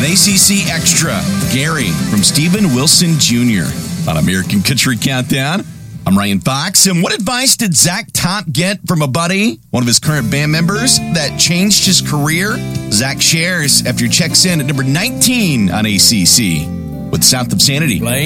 An ACC Extra, Gary from Stephen Wilson Jr. on American Country Countdown. I'm Ryan Fox, and what advice did Zach Top get from a buddy, one of his current band members, that changed his career? Zach shares after he checks in at number 19 on ACC with South of Sanity.